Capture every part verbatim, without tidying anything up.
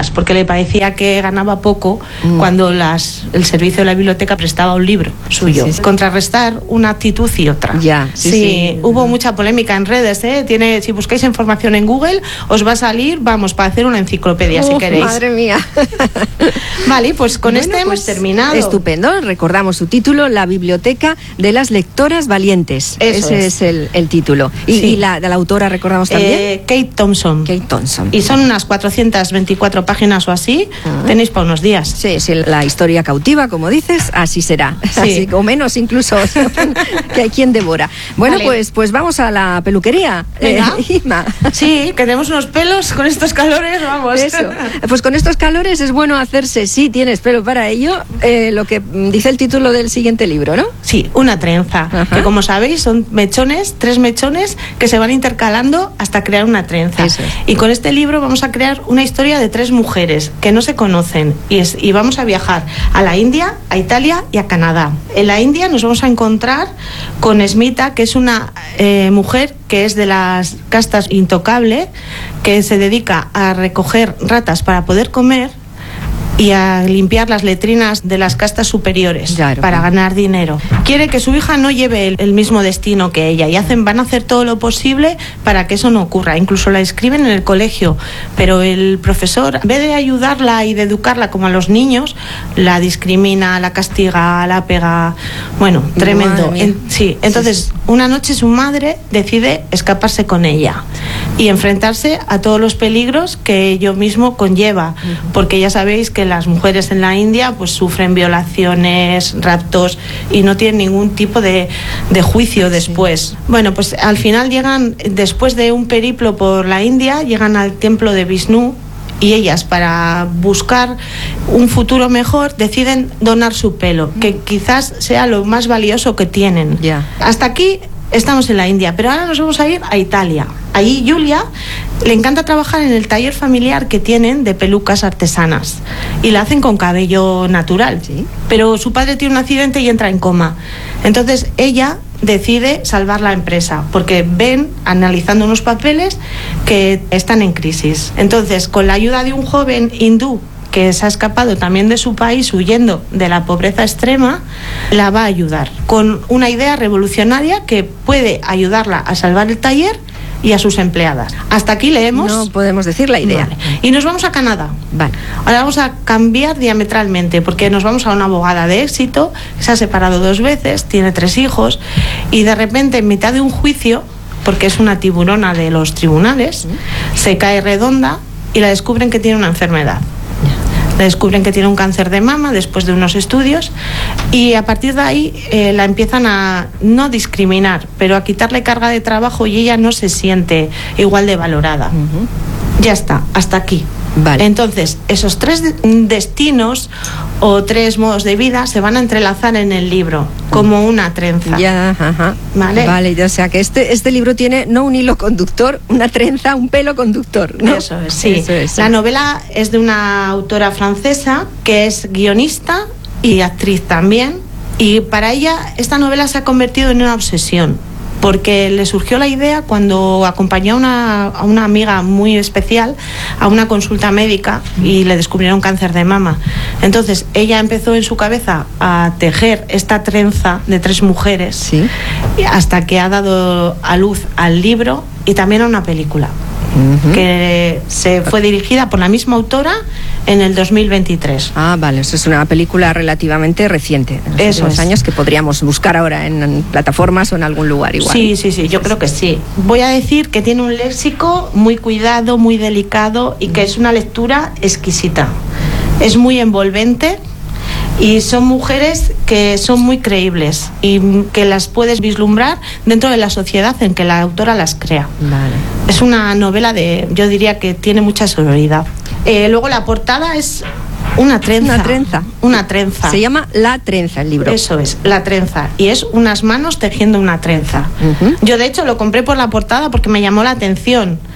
bibliotecas, porque le parecía que ganaba poco mm. cuando las, el servicio de la biblioteca prestaba un libro suyo. Sí, sí, sí. Contrarrestar una actitud y otra. Ya, sí, sí, sí. Hubo mucha polémica en redes, ¿eh? Tiene, si buscáis información en Google, os va a salir, vamos, para hacer una enciclopedia, Uf, si queréis. Madre mía. Vale, pues con bueno, este pues hemos terminado. Estupendo. Recordamos su título, La Biblioteca de las Lectoras Valientes. Eso Ese es, es el, el título. ¿Y, sí. y la, de la autora recordamos también? Eh, Kate Thompson. Kate Thompson. Y son unas cuatrocientas veinticuatro páginas o así. Uh-huh. Tenéis para unos días. Sí, sí, la historia cautiva, como dices, así será. Sí. Así, o menos incluso, que hay quien devora. Bueno, vale. pues, pues vamos a la peluquería. Venga. Eh, Ima. Sí, que tenemos unos pelos con estos calores, vamos. Eso. Pues con estos calores es bueno hacerse, si tienes pelo para ello, eh, lo que dice el título del siguiente libro, ¿no? Sí, una trenza. Ajá. Que como sabéis son mechones, tres mechones que se van intercalando hasta crear una trenza. Eso es. Y con este libro vamos a crear una historia de tres mujeres que no se conocen y, es, y vamos a viajar a la India, a Italia y a Canadá. En la India nos vamos a encontrar con Smita, que es una eh, mujer que es de las castas intocable, que se dedica a recoger ratas para poder comer y a limpiar las letrinas de las castas superiores, claro, para ganar dinero. Quiere que su hija no lleve el, el mismo destino que ella y hacen, van a hacer todo lo posible para que eso no ocurra. Incluso la inscriben en el colegio, pero el profesor, en vez de ayudarla y de educarla como a los niños, la discrimina, la castiga, la pega. Bueno, tremendo. En, sí, entonces sí, sí. Una noche su madre decide escaparse con ella y enfrentarse a todos los peligros que ello mismo conlleva, uh-huh. porque ya sabéis que las mujeres en la India pues sufren violaciones, raptos y no tienen ningún tipo de, de juicio después. Sí. Bueno, pues al final llegan, después de un periplo por la India, llegan al templo de Vishnu y ellas, para buscar un futuro mejor, deciden donar su pelo, que quizás sea lo más valioso que tienen. Yeah. Hasta aquí estamos en la India, pero ahora nos vamos a ir a Italia. Ahí Julia le encanta trabajar en el taller familiar que tienen de pelucas artesanas y la hacen con cabello natural, ¿sí? Pero su padre tiene un accidente y entra en coma. Entonces ella decide salvar la empresa porque ven, analizando unos papeles, que están en crisis. Entonces, con la ayuda de un joven hindú que se ha escapado también de su país huyendo de la pobreza extrema, la va a ayudar con una idea revolucionaria que puede ayudarla a salvar el taller y a sus empleadas. Hasta aquí leemos. No podemos decir la idea. Vale. Y nos vamos a Canadá. Vale. Ahora vamos a cambiar diametralmente porque nos vamos a una abogada de éxito que se ha separado dos veces, tiene tres hijos y de repente en mitad de un juicio, porque es una tiburona de los tribunales, ¿Mm? se cae redonda y la descubren que tiene una enfermedad. Le descubren que tiene un cáncer de mama después de unos estudios y a partir de ahí eh, la empiezan a no discriminar, pero a quitarle carga de trabajo y ella no se siente igual de valorada. Uh-huh. Ya está, hasta aquí. Vale. Entonces, esos tres destinos o tres modos de vida se van a entrelazar en el libro como una trenza. Ya, ajá. Vale. Vale, o sea que este, este libro tiene no un hilo conductor, una trenza, un pelo conductor, ¿no? Eso es, sí. Eso es, sí. La novela es de una autora francesa que es guionista y actriz también, y para ella esta novela se ha convertido en una obsesión, porque le surgió la idea cuando acompañó a una, a una amiga muy especial a una consulta médica y le descubrieron cáncer de mama. Entonces ella empezó en su cabeza a tejer esta trenza de tres mujeres, ¿sí? Hasta que ha dado a luz al libro y también a una película. Uh-huh. Que se fue dirigida por la misma autora en el dos mil veintitrés. Ah, vale, eso es una película relativamente reciente, en los Eso últimos es. años, que podríamos buscar ahora en, en plataformas o en algún lugar igual. Sí, sí, sí, yo creo que sí. Voy a decir que tiene un léxico muy cuidado, muy delicado y que es una lectura exquisita. Es muy envolvente. Y son mujeres que son muy creíbles y que las puedes vislumbrar dentro de la sociedad en que la autora las crea. Vale. Es una novela de, yo diría que tiene mucha sororidad. Eh, luego la portada es una trenza. Una trenza. Una trenza. Se llama La Trenza el libro. Eso es, La Trenza. Y es unas manos tejiendo una trenza. Uh-huh. Yo de hecho lo compré por la portada porque me llamó la atención.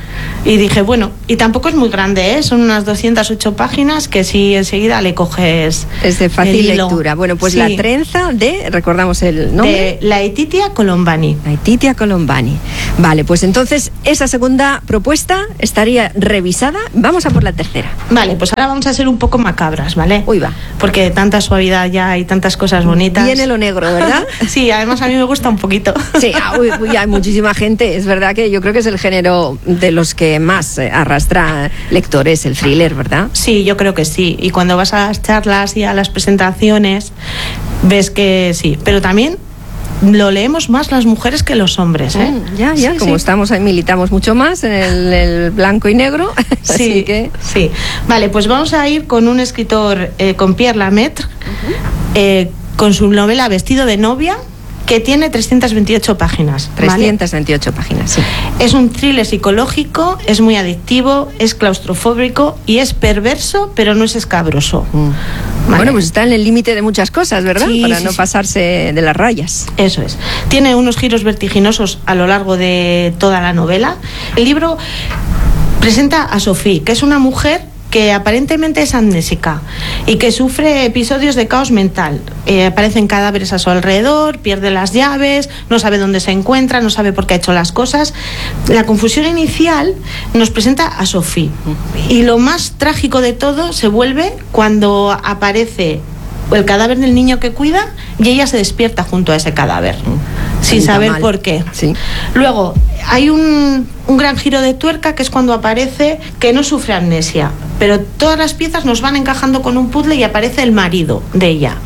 Y dije, bueno, y tampoco es muy grande, ¿eh? Son unas doscientas ocho páginas que si enseguida le coges. Es de fácil lectura. Bueno, pues sí. La trenza de, recordamos el nombre. De Laetitia Colombani. Laetitia Colombani. Vale, pues entonces esa segunda propuesta estaría revisada. Vamos a por la tercera. Vale, pues ahora vamos a ser un poco macabras, ¿vale? Uy, va. Porque de tanta suavidad ya hay tantas cosas bonitas. Viene lo negro, ¿verdad? Sí, además a mí me gusta un poquito. Sí, uy, uy, hay muchísima gente. Es verdad que yo creo que es el género de los que más arrastra lectores, el thriller, ¿verdad? Sí, yo creo que sí. Y cuando vas a las charlas y a las presentaciones, ves que sí. Pero también lo leemos más las mujeres que los hombres, ¿eh? Mm, ya, ya, sí, como sí. Estamos ahí, militamos mucho más en el, el blanco y negro. Sí, así que... sí. Vale, pues vamos a ir con un escritor, eh, con Pierre Lemaitre, uh-huh. eh, con su novela Vestido de novia, que tiene trescientas veintiocho páginas. trescientas veintiocho ¿vale? Páginas, sí. Es un thriller psicológico, es muy adictivo, es claustrofóbico y es perverso, pero no es escabroso. Mm. Vale. Bueno, pues está en el límite de muchas cosas, ¿verdad? Sí, Para sí, no sí. pasarse de las rayas. Eso es. Tiene unos giros vertiginosos a lo largo de toda la novela. El libro presenta a Sophie, que es una mujer que aparentemente es amnésica y que sufre episodios de caos mental. Eh, aparecen cadáveres a su alrededor, pierde las llaves, no sabe dónde se encuentra, no sabe por qué ha hecho las cosas. La confusión inicial nos presenta a Sophie. Y lo más trágico de todo se vuelve cuando aparece el cadáver del niño que cuida y ella se despierta junto a ese cadáver, sin saber mal. por qué. Sí. Luego, hay un, un gran giro de tuerca que es cuando aparece que no sufre amnesia, pero todas las piezas nos van encajando con un puzzle y aparece el marido de ella.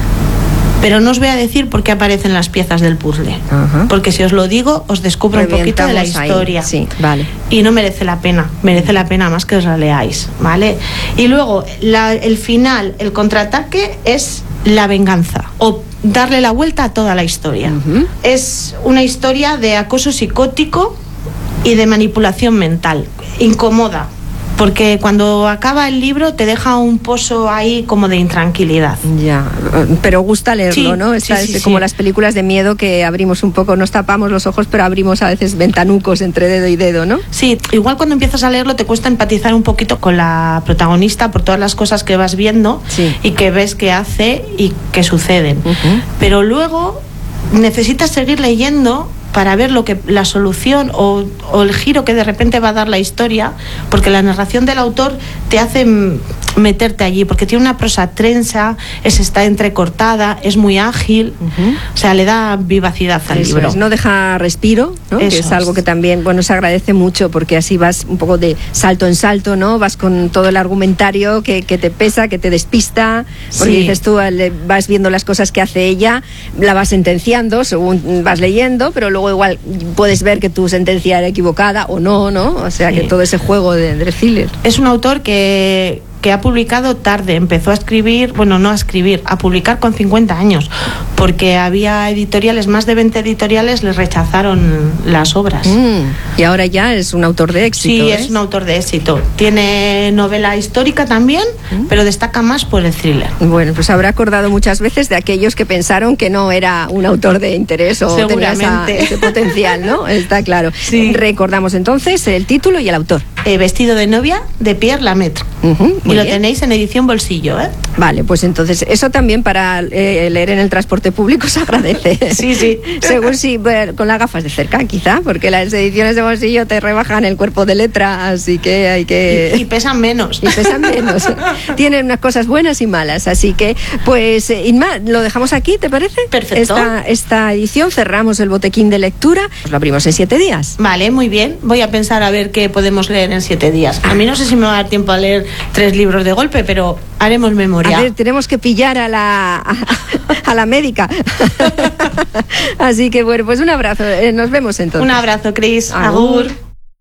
Pero no os voy a decir por qué aparecen las piezas del puzzle, uh-huh. porque si os lo digo, os descubro un poquito de la historia. Ahí. Sí, vale. Y no merece la pena, merece la pena más que os la leáis, ¿vale? Y luego, la, el final, el contraataque es la venganza, o darle la vuelta a toda la historia. Uh-huh. Es una historia de acoso psicótico y de manipulación mental. Incomoda, porque cuando acaba el libro te deja un pozo ahí como de intranquilidad. Ya, pero gusta leerlo, sí, ¿no? Está sí, sí, como sí. las películas de miedo que abrimos un poco, nos tapamos los ojos, pero abrimos a veces ventanucos entre dedo y dedo, ¿no? Sí, igual cuando empiezas a leerlo te cuesta empatizar un poquito con la protagonista por todas las cosas que vas viendo sí. y que ves que hace y que suceden. Uh-huh. Pero luego necesitas seguir leyendo para ver lo que la solución o, o el giro que de repente va a dar la historia, porque la narración del autor te hace meterte allí, porque tiene una prosa trensa, es, está entrecortada, es muy ágil, uh-huh. o sea, le da vivacidad al Eso libro. Es, no deja respiro, ¿no? Que es algo que también, bueno, se agradece mucho, porque así vas un poco de salto en salto, ¿no? Vas con todo el argumentario que, que te pesa, que te despista, porque sí. dices tú, vas viendo las cosas que hace ella, la vas sentenciando según vas leyendo, pero luego igual puedes ver que tu sentencia era equivocada o no, ¿no? O sea, sí. que todo ese juego de, de thriller. Es un autor que que ha publicado tarde, empezó a escribir, bueno, no a escribir, a publicar con cincuenta años, porque había editoriales, más de veinte editoriales les rechazaron las obras. Mm, y ahora ya es un autor de éxito. Sí, ¿eh? es un autor de éxito. Tiene novela histórica también, mm. pero destaca más por el thriller. Bueno, pues habrá acordado muchas veces de aquellos que pensaron que no era un autor de interés o tenía esa, ese potencial, ¿no? Está claro. Sí. Recordamos entonces el título y el autor. Eh, Vestido de novia, de Pierre Lemaitre. Uh-huh, y lo bien. tenéis en edición bolsillo, ¿eh? Vale, pues entonces eso también para eh, leer en el transporte público se agradece. Sí, sí. Según si bueno, con las gafas de cerca, quizá, porque las ediciones de bolsillo te rebajan el cuerpo de letra, así que hay que... Y, y pesan menos. Y pesan menos. Tienen unas cosas buenas y malas, así que, pues, eh, Inma, lo dejamos aquí, ¿te parece? Perfecto. Esta, esta edición, cerramos el botequín de lectura, lo abrimos en siete días. Vale, muy bien. Voy a pensar a ver qué podemos leer en siete días. A mí no sé si me va a dar tiempo a leer tres libros de golpe, pero haremos memoria. A ver, tenemos que pillar a la, a, a la médica. Así que bueno, pues un abrazo. Eh, nos vemos entonces. Un abrazo, Cris. Agur. Agur.